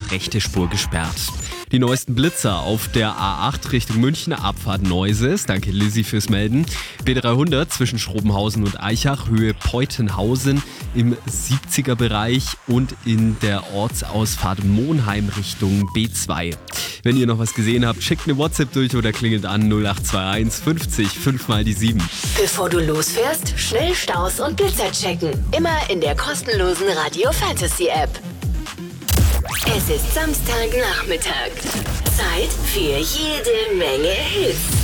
rechte Spur gesperrt. Die neuesten Blitzer auf der A8 Richtung München, Abfahrt Neuses. Danke Lizzie fürs Melden. B300 zwischen Schrobenhausen und Aichach, Höhe Peutenhausen im 70er-Bereich und in der Ortsausfahrt Monheim Richtung B2. Wenn ihr noch was gesehen habt, schickt eine WhatsApp durch oder klingelt an 0821 50 5 mal die 7. Bevor du losfährst, schnell Staus und Blitzer checken. Immer in der kostenlosen Radio Fantasy App. Es ist Samstagnachmittag. Zeit für jede Menge Hits.